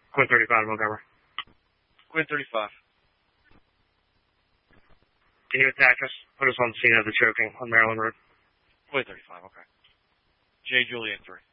Quinn 35 Montgomery. Quinn 35. Can you attack us? Put us on the scene of the choking on Maryland Road. Quinn 35, okay. J. Juliet 3.